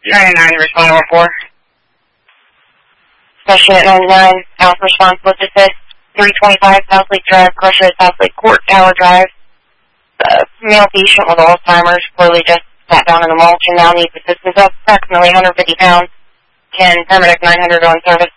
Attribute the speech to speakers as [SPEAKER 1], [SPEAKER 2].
[SPEAKER 1] 99, respond 14. Special at 99, Alpha response, lift assist, 325 South Lake Drive, Crusher at South Lake Court Tower Drive. Male patient with Alzheimer's, clearly just sat down in the mulch and now needs assistance up approximately 150 pounds. Can paramedic 900 on service?